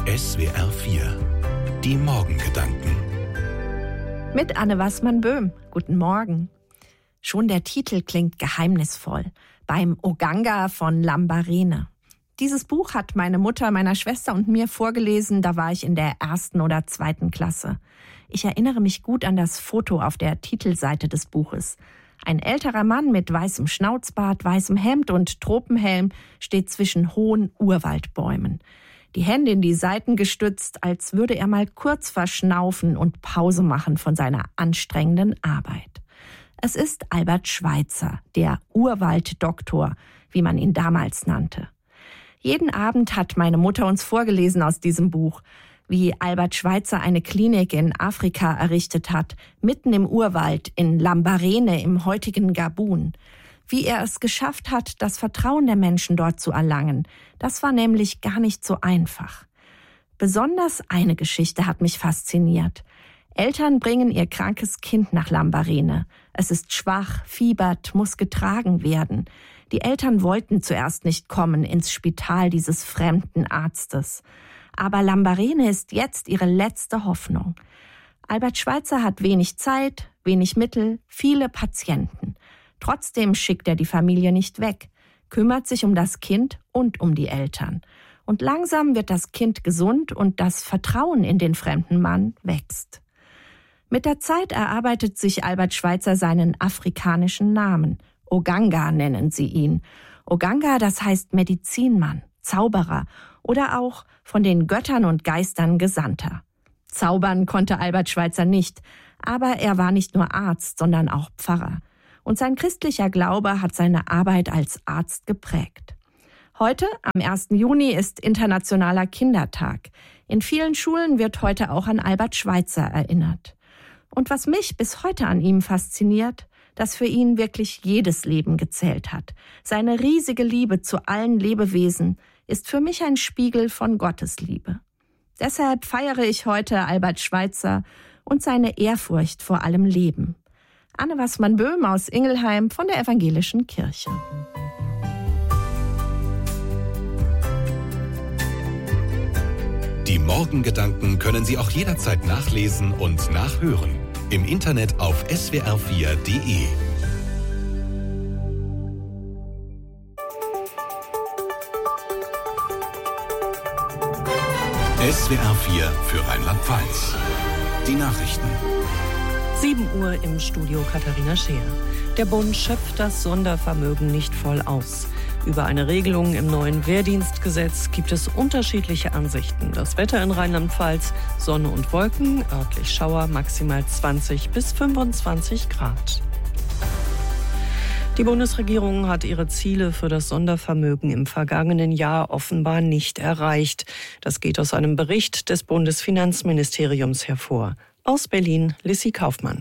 SWR 4 Die Morgengedanken Mit Anne Wassmann-Böhm. Guten Morgen. Schon der Titel klingt geheimnisvoll. Beim Oganga von Lambarene. Dieses Buch hat meine Mutter meiner Schwester und mir vorgelesen, da war ich in der 1. oder 2. Klasse. Ich erinnere mich gut an das Foto auf der Titelseite des Buches. Ein älterer Mann mit weißem Schnauzbart, weißem Hemd und Tropenhelm steht zwischen hohen Urwaldbäumen. Die Hände in die Seiten gestützt, als würde er mal kurz verschnaufen und Pause machen von seiner anstrengenden Arbeit. Es ist Albert Schweitzer, der Urwalddoktor, wie man ihn damals nannte. Jeden Abend hat meine Mutter uns vorgelesen aus diesem Buch, wie Albert Schweitzer eine Klinik in Afrika errichtet hat, mitten im Urwald in Lambarene im heutigen Gabun. Wie er es geschafft hat, das Vertrauen der Menschen dort zu erlangen. Das war nämlich gar nicht so einfach. Besonders eine Geschichte hat mich fasziniert. Eltern bringen ihr krankes Kind nach Lambarene. Es ist schwach, fiebert, muss getragen werden. Die Eltern wollten zuerst nicht kommen ins Spital dieses fremden Arztes. Aber Lambarene ist jetzt ihre letzte Hoffnung. Albert Schweitzer hat wenig Zeit, wenig Mittel, viele Patienten. Trotzdem schickt er die Familie nicht weg, kümmert sich um das Kind und um die Eltern. Und langsam wird das Kind gesund und das Vertrauen in den fremden Mann wächst. Mit der Zeit erarbeitet sich Albert Schweitzer seinen afrikanischen Namen. Oganga nennen sie ihn. Oganga, das heißt Medizinmann, Zauberer oder auch von den Göttern und Geistern Gesandter. Zaubern konnte Albert Schweitzer nicht, aber er war nicht nur Arzt, sondern auch Pfarrer. Und sein christlicher Glaube hat seine Arbeit als Arzt geprägt. Heute, am 1. Juni, ist Internationaler Kindertag. In vielen Schulen wird heute auch an Albert Schweitzer erinnert. Und was mich bis heute an ihm fasziniert, dass für ihn wirklich jedes Leben gezählt hat. Seine riesige Liebe zu allen Lebewesen ist für mich ein Spiegel von Gottes Liebe. Deshalb feiere ich heute Albert Schweitzer und seine Ehrfurcht vor allem Leben. Anne Wassmann-Böhm aus Ingelheim von der Evangelischen Kirche. Die Morgengedanken können Sie auch jederzeit nachlesen und nachhören. Im Internet auf swr4.de. SWR 4 für Rheinland-Pfalz. Die Nachrichten. 7 Uhr im Studio Katharina Scheer. Der Bund schöpft das Sondervermögen nicht voll aus. Über eine Regelung im neuen Wehrdienstgesetz gibt es unterschiedliche Ansichten. Das Wetter in Rheinland-Pfalz, Sonne und Wolken, örtlich Schauer, maximal 20 bis 25 Grad. Die Bundesregierung hat ihre Ziele für das Sondervermögen im vergangenen Jahr offenbar nicht erreicht. Das geht aus einem Bericht des Bundesfinanzministeriums hervor. Aus Berlin, Lissy Kaufmann.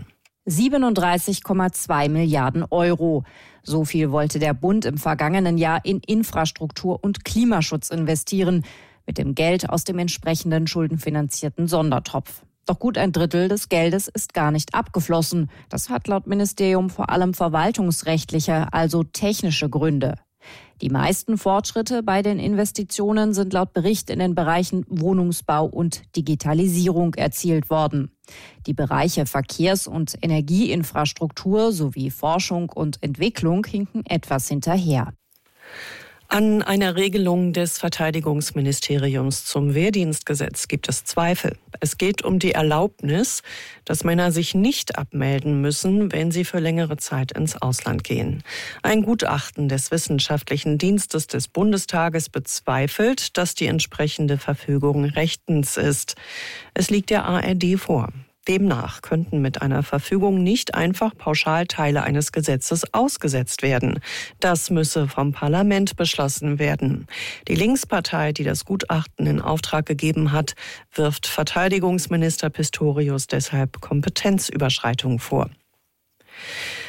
37,2 Milliarden Euro. So viel wollte der Bund im vergangenen Jahr in Infrastruktur und Klimaschutz investieren, mit dem Geld aus dem entsprechenden schuldenfinanzierten Sondertopf. Doch gut ein Drittel des Geldes ist gar nicht abgeflossen. Das hat laut Ministerium vor allem verwaltungsrechtliche, also technische Gründe. Die meisten Fortschritte bei den Investitionen sind laut Bericht in den Bereichen Wohnungsbau und Digitalisierung erzielt worden. Die Bereiche Verkehrs- und Energieinfrastruktur sowie Forschung und Entwicklung hinken etwas hinterher. An einer Regelung des Verteidigungsministeriums zum Wehrdienstgesetz gibt es Zweifel. Es geht um die Erlaubnis, dass Männer sich nicht abmelden müssen, wenn sie für längere Zeit ins Ausland gehen. Ein Gutachten des Wissenschaftlichen Dienstes des Bundestages bezweifelt, dass die entsprechende Verfügung rechtens ist. Es liegt der ARD vor. Demnach könnten mit einer Verfügung nicht einfach pauschal Teile eines Gesetzes ausgesetzt werden. Das müsse vom Parlament beschlossen werden. Die Linkspartei, die das Gutachten in Auftrag gegeben hat, wirft Verteidigungsminister Pistorius deshalb Kompetenzüberschreitung vor.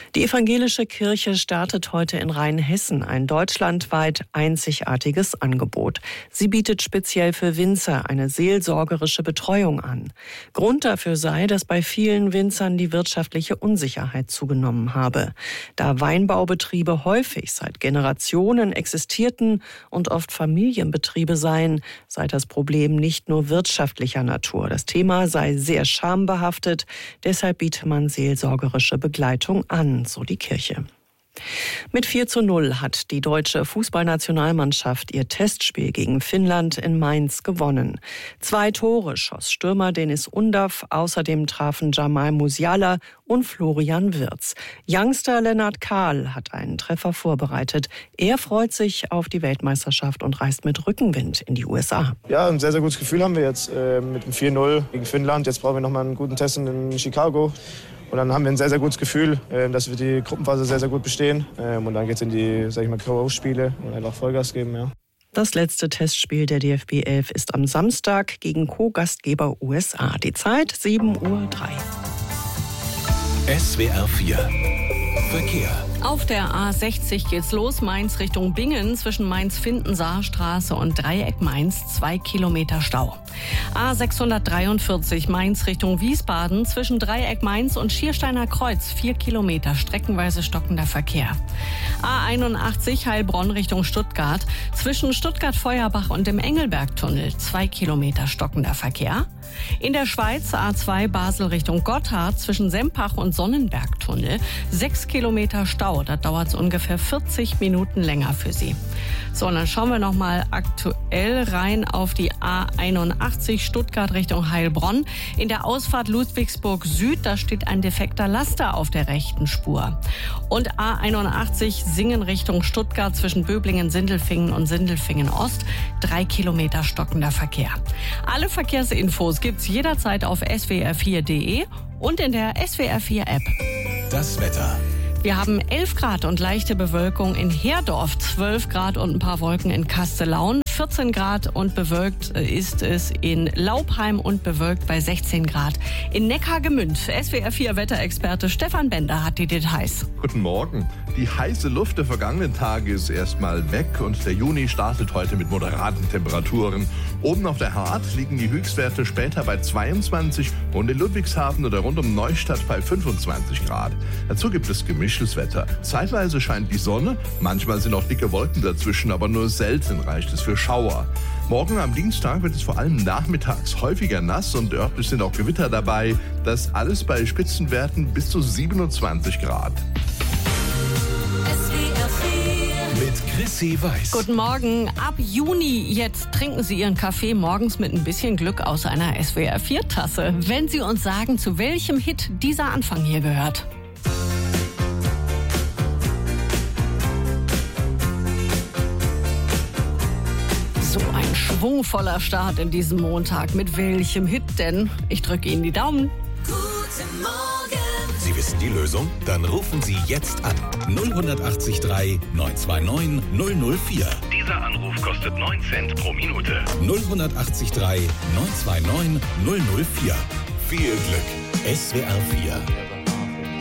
Die evangelische Kirche startet heute in Rheinhessen ein deutschlandweit einzigartiges Angebot. Sie bietet speziell für Winzer eine seelsorgerische Betreuung an. Grund dafür sei, dass bei vielen Winzern die wirtschaftliche Unsicherheit zugenommen habe. Da Weinbaubetriebe häufig seit Generationen existierten und oft Familienbetriebe seien, sei das Problem nicht nur wirtschaftlicher Natur. Das Thema sei sehr schambehaftet, deshalb biete man seelsorgerische Begleitung an, so die Kirche. Mit 4:0 hat die deutsche Fußballnationalmannschaft ihr Testspiel gegen Finnland in Mainz gewonnen. 2 Tore schoss Stürmer Deniz Undav, außerdem trafen Jamal Musiala und Florian Wirtz. Youngster Lennart Kahl hat einen Treffer vorbereitet. Er freut sich auf die Weltmeisterschaft und reist mit Rückenwind in die USA. Ja, ein sehr, sehr gutes Gefühl haben wir jetzt mit dem 4:0 gegen Finnland. Jetzt brauchen wir nochmal einen guten Test in Chicago. Und dann haben wir ein sehr, sehr gutes Gefühl, dass wir die Gruppenphase sehr, sehr gut bestehen. Und dann geht es in die, K.O.-Spiele und einfach Vollgas geben, ja. Das letzte Testspiel der DFB 11 ist am Samstag gegen Co-Gastgeber USA. Die Zeit 7:03 Uhr. SWR 4 Verkehr. Auf der A60 geht's los, Mainz Richtung Bingen, zwischen Mainz-Findensaarstraße und Dreieck Mainz 2 Kilometer Stau. A643 Mainz Richtung Wiesbaden, zwischen Dreieck Mainz und Schiersteiner Kreuz 4 Kilometer, streckenweise stockender Verkehr. A81 Heilbronn Richtung Stuttgart, zwischen Stuttgart-Feuerbach und dem Engelbergtunnel 2 Kilometer stockender Verkehr. In der Schweiz A2 Basel Richtung Gotthard, zwischen Sempach und Sonnenbergtunnel 6 Kilometer Stau. Da dauert es ungefähr 40 Minuten länger für Sie. So, und dann schauen wir nochmal aktuell rein auf die A81 Stuttgart Richtung Heilbronn. In der Ausfahrt Ludwigsburg Süd, da steht ein defekter Laster auf der rechten Spur. Und A81 Singen Richtung Stuttgart, zwischen Böblingen-Sindelfingen und Sindelfingen-Ost 3 Kilometer stockender Verkehr. Alle Verkehrsinfos gibt's jederzeit auf swr4.de und in der SWR4-App. Das Wetter. Wir haben 11 Grad und leichte Bewölkung in Herdorf, 12 Grad und ein paar Wolken in Kastellaun, 14 Grad und bewölkt ist es in Laupheim und bewölkt bei 16 Grad. In Neckargemünd, SWR4 Wetterexperte Stefan Bender hat die Details. Guten Morgen. Die heiße Luft der vergangenen Tage ist erstmal weg und der Juni startet heute mit moderaten Temperaturen. Oben auf der Hart liegen die Höchstwerte später bei 22 und in Ludwigshafen oder rund um Neustadt bei 25 Grad. Dazu gibt es gemischtes Wetter. Zeitweise scheint die Sonne, manchmal sind auch dicke Wolken dazwischen, aber nur selten reicht es für Schauer. Morgen am Dienstag wird es vor allem nachmittags häufiger nass und örtlich sind auch Gewitter dabei. Das alles bei Spitzenwerten bis zu 27 Grad. Mit Chrissy Weiß. Guten Morgen. Ab Juni jetzt trinken Sie Ihren Kaffee morgens mit ein bisschen Glück aus einer SWR4-Tasse. Wenn Sie uns sagen, zu welchem Hit dieser Anfang hier gehört. So ein schwungvoller Start in diesem Montag. Mit welchem Hit denn? Ich drücke Ihnen die Daumen. Guten Morgen. Sie wissen die Lösung? Dann rufen Sie jetzt an. 0183 929 004. Dieser Anruf kostet 9 Cent pro Minute. 0183 929 004. Viel Glück. SWR 4.